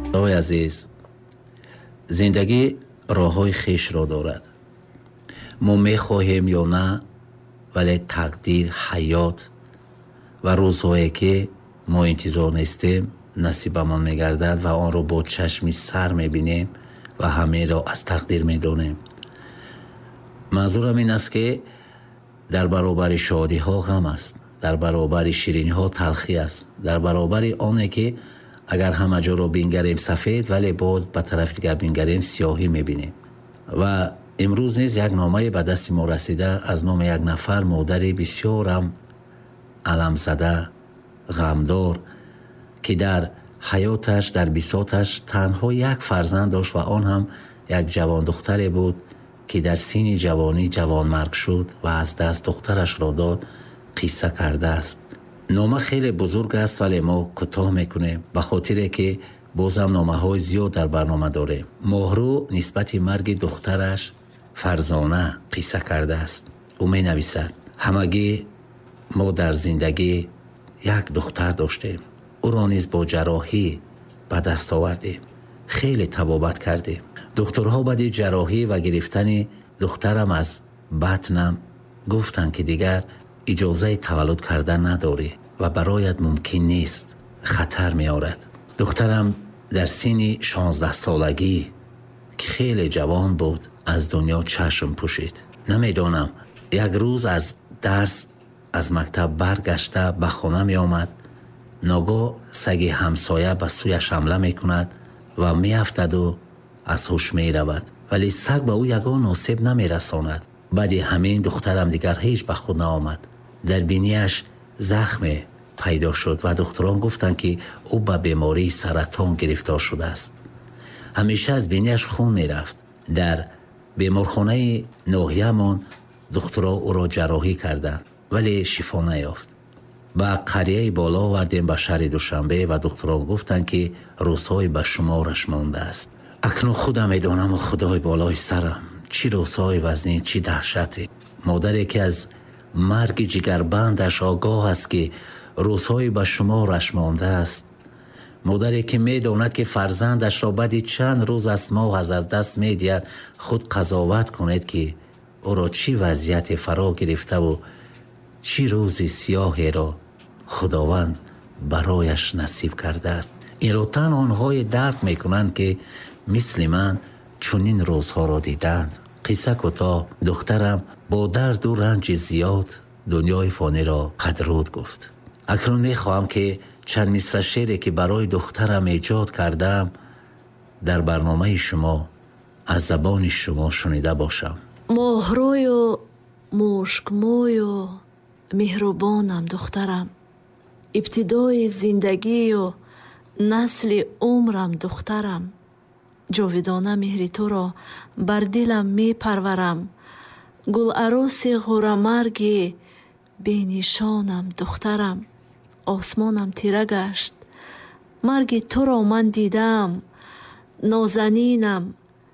اوی عزیز، زندگی راه‌های خویش را دارد. ما می‌خواهیم یا نه، ولی تقدیر، حیات و روزهایی که ما انتظار نیستیم نصیبمان می‌گردد و آن را با چشمی سر می‌بینیم و همه را از تقدیر می‌دانیم. منظورم این است که در برابر شادی‌ها غم است، در برابر شیرینی‌ها تلخی است، در برابر آنه که اگر همه جا را بینگریم سفید ولی باز به طرف دیگر بینگریم سیاهی می‌بینیم. و امروز نیز یک نامه به دست ما رسیده از نام یک نفر مادری بسیارم علم زده، غمدار که در حیاتش، در بساطش تنها یک فرزند داشت و آن هم یک جوان دختری بود که در سین جوانی جوان مرگ شد و از دست دخترش را داد. قصه کرده است. نامه خیلی بزرگ است ولی ما کوتاه میکنیم به خاطر که بازم نامه های زیاد در برنامه داریم. ماهرو نسبت مرگ دخترش فرزانه قصه کرده است. او می نویسد همگی ما در زندگی یک دختر داشتیم. او را نیز با جراحی به دست آوردیم. خیلی طبابت کردیم. دکترها بعد جراحی و گرفتن دخترم از بطنم گفتند که دیگر اجازه تولد کردن نداری و برایت ممکن نیست، خطر می آورد. دخترم در سن 16 سالگی که خیلی جوان بود از دنیا چشم پوشید. نمیدانم یک روز از درس از مکتب برگشته به خانه می آمد. ناگاه سگ همسایه به سویش حمله می کند و می افتد و از هوش می رود. ولی سگ به او یگان آسیب نمی رساند. بعد همین دخترم دیگر هیچ به خود نآمد. در بینیش زخم پیدا شد و دکتران گفتند که او به بیماری سرطان گرفتار شده است. همیشه از بینیش خون می رفت. در بیمارخانه ناحیه‌مان دکترها او را جراحی کردند ولی شفا نیافت. به قریه بالا آوردیم به شهر دوشنبه و دکتران گفتند که روزهای به شمارش مانده است. اکنون خودم میدانم و خدای بالای سرم چی روزهای وزنی، چی دهشتی. مادری که از مرگ جگربندش آگاه است که روزهای به شمارش مانده است، مادری که میداند که فرزندش را بعد چند روز از ماه از دست میدهد، خود قضاوت کنید که او را چی وضعیت فرا گرفته و چی روزی سیاهی را خداوند برایش نصیب کرده است. این را تن آنهای درک میکنند که مثل من چنین روزها را دیدند. قصه کوتاه، دخترم با درد و رنج زیاد دنیای فانی را قدرود گفت. اکنون میخواهم که چند مصرع شعری که برای دخترم ایجاد کردم در برنامه شما از زبان شما شنیده باشم. ماهروی و مشکموی و مهربانم دخترم، ابتدای زندگی و نسل عمرم دخترم. جاودانه مهری تو را بر دلم می پرورم. گل عروسی غورمرگی بینشانم دخترم. آسمانم تیره گشت، مرگ تو را من دیدم. نازنینم،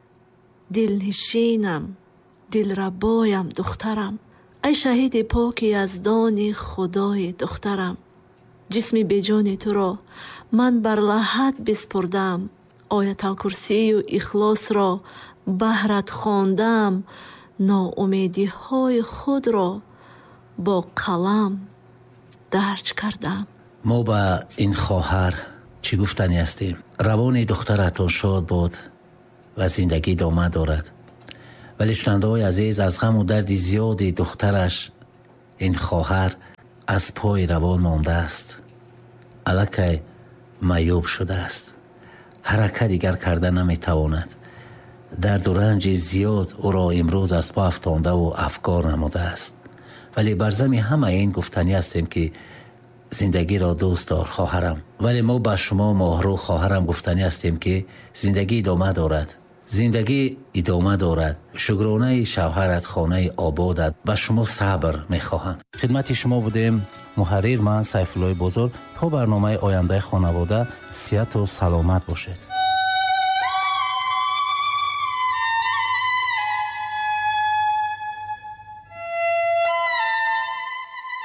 دلنشینم، دلربایم دخترم. ای شهید پاک یزدان خدای دخترم، جسم بیجان تو را من بر لحد بسپردم. آیت الکرسی و اخلاص را بهرت خواندم. ناامیدی های خود را با قلم درج کردم. ما به این خواهر چی گفتنی هستیم؟ روان دخترتان شاد باد و زندگی ادامه دارد. ولی شنونده های عزیز، از غم و درد زیادی دخترش این خواهر از پای روان مانده است. الکی معیوب شده است. حرکت دیگر کرده نمیتواند. درد و رنج زیاد او را امروز از پا افتانده و افکار نموده است. ولی بر ضمن همه این گفتنی هستیم که زندگی را دوست دار خواهرم. ولی ما به شما ماهرو خواهرم گفتنی هستیم که زندگی ادامه دارد. زندگی ادامه دارد. شکرانه شوهرت خانه آبادت. به شما صبر میخواهم. خدمت شما بودیم محرر من سیفالله بزرگ. تا برنامه آینده خانواده، صحت و سلامت باشید.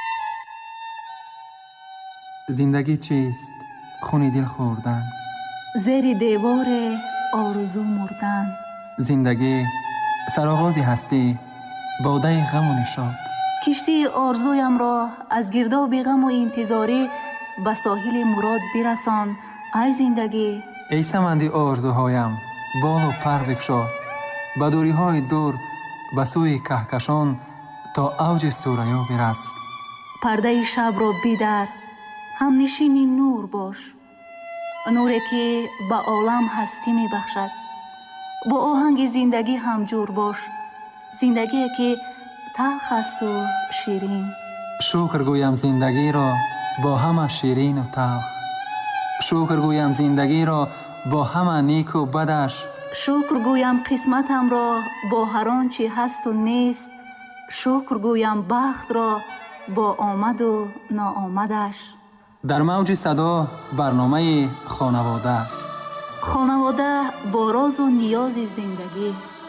زندگی چیست؟ خون دل خوردن. زیر دیوار آرزو مردن. زندگی سرآغاز هستی، باده غم و نشاط. کشتی آرزویم را از گرداب غم و انتظاری به ساحل مراد برسان ای زندگی. ای سمندی آرزوهایم، بال و پر بگشا، به دوریهای دور به سوی کهکشان تا اوج ثریا برس. پرده شب را بدر، همنشین نور باش، نوری که به عالم هستی می بخشد. با آهنگ زندگی همجور باش، زندگی که تلخ است و شیرین. شکر گویم زندگی را با همه شیرین و تلخ، شکر گویم زندگی را با همه نیک و بدش، شکر گویم قسمتم را با هر آنچه هست و نیست، شکر گویم بخت را با آمد و ناآمدش. در موج صدا برنامه خانواده. خانواده با راز و نیاز زندگی.